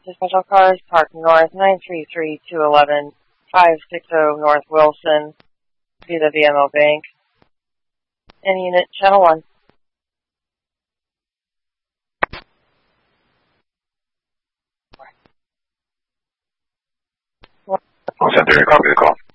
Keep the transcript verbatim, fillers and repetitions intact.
to special cars parked north nine three three two eleven five six zero North Wilson via the V M O Bank. And unit channel one. All center, copy the call.